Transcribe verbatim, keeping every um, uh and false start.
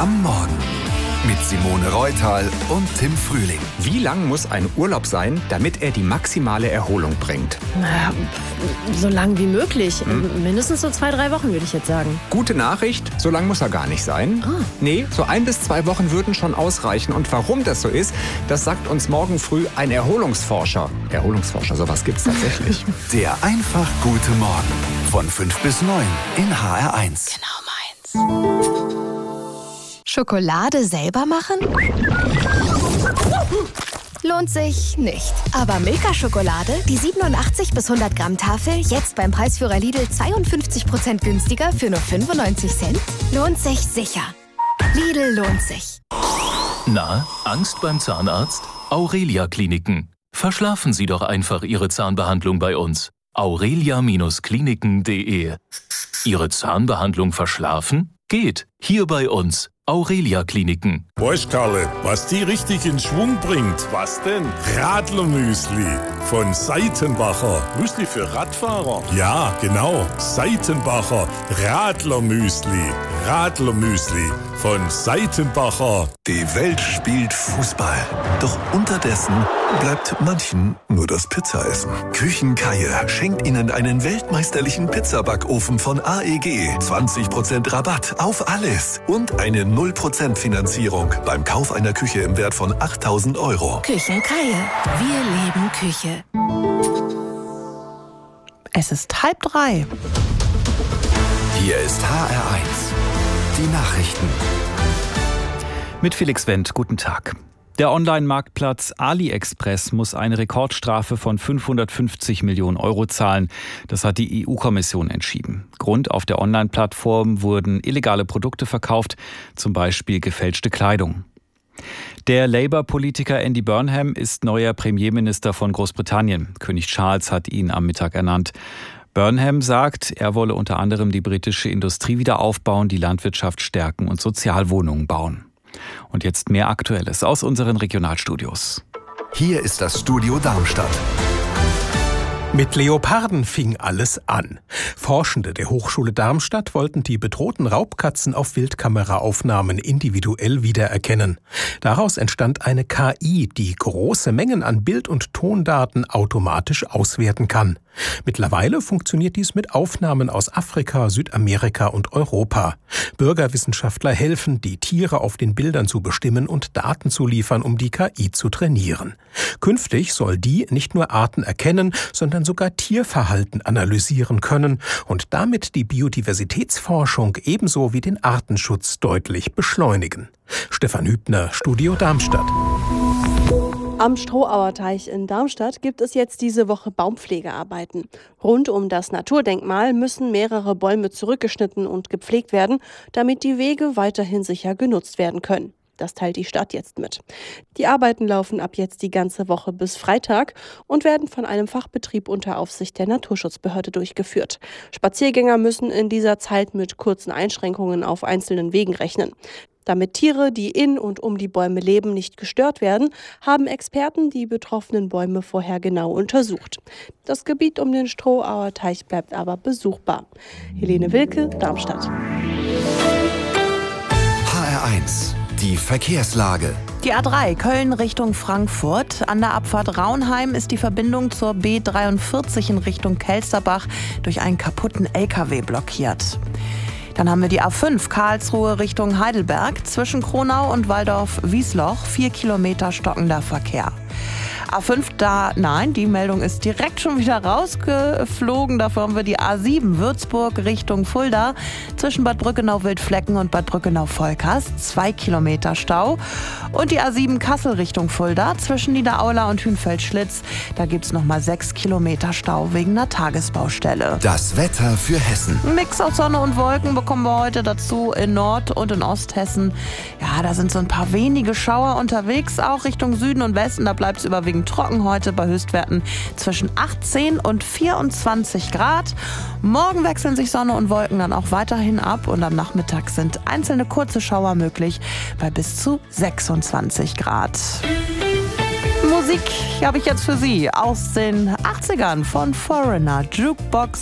am Morgen mit Simone Reutal und Tim Frühling. Wie lang muss ein Urlaub sein, damit er die maximale Erholung bringt? Na, so lang wie möglich. Hm. Mindestens so zwei, drei Wochen, würde ich jetzt sagen. Gute Nachricht, so lang muss er gar nicht sein. Ah. Nee, so ein bis zwei Wochen würden schon ausreichen. Und warum das so ist, das sagt uns morgen früh ein Erholungsforscher. Erholungsforscher, sowas gibt's tatsächlich. Der einfach gute Morgen von fünf bis neun in H R eins. Genau meins. Schokolade selber machen? Lohnt sich nicht. Aber Milka-Schokolade, die siebenundachtzig bis hundert Gramm Tafel, jetzt beim Preisführer Lidl zweiundfünfzig Prozent günstiger für nur fünfundneunzig Cent? Lohnt sich sicher. Lidl lohnt sich. Na, Angst beim Zahnarzt? Aurelia Kliniken. Verschlafen Sie doch einfach Ihre Zahnbehandlung bei uns. aurelia Kliniken punkt de. Ihre Zahnbehandlung verschlafen? Geht. Hier bei uns. Aurelia Kliniken. Weißt Karle, was die richtig in Schwung bringt? Was denn? Radlermüsli von Seitenbacher. Müsli für Radfahrer? Ja, genau. Seitenbacher Radlermüsli. Radlermüsli von Seitenbacher. Die Welt spielt Fußball. Doch unterdessen bleibt manchen nur das Pizzaessen. Küchenkaie schenkt Ihnen einen weltmeisterlichen Pizzabackofen von A E G. zwanzig Prozent Rabatt auf alles. Und eine null Prozent Finanzierung beim Kauf einer Küche im Wert von achttausend Euro. Küchenkaie. Wir leben Küche. Es ist halb drei. Hier ist H R eins. Die Nachrichten. Mit Felix Wendt, guten Tag. Der Online-Marktplatz AliExpress muss eine Rekordstrafe von fünfhundertfünfzig Millionen Euro zahlen. Das hat die E U-Kommission entschieden. Grund: auf der Online-Plattform wurden illegale Produkte verkauft, zum Beispiel gefälschte Kleidung. Der Labour-Politiker Andy Burnham ist neuer Premierminister von Großbritannien. König Charles hat ihn am Mittag ernannt. Burnham sagt, er wolle unter anderem die britische Industrie wieder aufbauen, die Landwirtschaft stärken und Sozialwohnungen bauen. Und jetzt mehr Aktuelles aus unseren Regionalstudios. Hier ist das Studio Darmstadt. Mit Leoparden fing alles an. Forschende der Hochschule Darmstadt wollten die bedrohten Raubkatzen auf Wildkameraaufnahmen individuell wiedererkennen. Daraus entstand eine K I, die große Mengen an Bild- und Tondaten automatisch auswerten kann. Mittlerweile funktioniert dies mit Aufnahmen aus Afrika, Südamerika und Europa. Bürgerwissenschaftler helfen, die Tiere auf den Bildern zu bestimmen und Daten zu liefern, um die K I zu trainieren. Künftig soll die nicht nur Arten erkennen, sondern sogar Tierverhalten analysieren können und damit die Biodiversitätsforschung ebenso wie den Artenschutz deutlich beschleunigen. Stefan Hübner, Studio Darmstadt. Am Strohauer Teich in Darmstadt gibt es jetzt diese Woche Baumpflegearbeiten. Rund um das Naturdenkmal müssen mehrere Bäume zurückgeschnitten und gepflegt werden, damit die Wege weiterhin sicher genutzt werden können. Das teilt die Stadt jetzt mit. Die Arbeiten laufen ab jetzt die ganze Woche bis Freitag und werden von einem Fachbetrieb unter Aufsicht der Naturschutzbehörde durchgeführt. Spaziergänger müssen in dieser Zeit mit kurzen Einschränkungen auf einzelnen Wegen rechnen. Damit Tiere, die in und um die Bäume leben, nicht gestört werden, haben Experten die betroffenen Bäume vorher genau untersucht. Das Gebiet um den Strohauer Teich bleibt aber besuchbar. Helene Wilke, Darmstadt. H R eins. Die Verkehrslage. Die A drei Köln Richtung Frankfurt. An der Abfahrt Raunheim ist die Verbindung zur B dreiundvierzig in Richtung Kelsterbach durch einen kaputten L K W blockiert. Dann haben wir die A fünf Karlsruhe Richtung Heidelberg. Zwischen Kronau und Waldorf-Wiesloch vier Kilometer stockender Verkehr. A fünf, da, nein, die Meldung ist direkt schon wieder rausgeflogen. Dafür haben wir die A sieben Würzburg Richtung Fulda. Zwischen Bad Brückenau-Wildflecken und Bad Brückenau-Volkers zwei Kilometer Stau. Und die A sieben Kassel Richtung Fulda. Zwischen Niederaula und Hünfeld-Schlitz. Da gibt es nochmal sechs Kilometer Stau wegen einer Tagesbaustelle. Das Wetter für Hessen. Ein Mix aus Sonne und Wolken bekommen wir heute dazu in Nord- und in Osthessen. Ja, da sind so ein paar wenige Schauer unterwegs. Auch Richtung Süden und Westen, da bleibt es überwiegend trocken heute bei Höchstwerten zwischen achtzehn und vierundzwanzig Grad. Morgen wechseln sich Sonne und Wolken dann auch weiterhin ab und am Nachmittag sind einzelne kurze Schauer möglich bei bis zu sechsundzwanzig Grad. Musik habe ich jetzt für Sie aus den achtzigern von Foreigner, Jukebox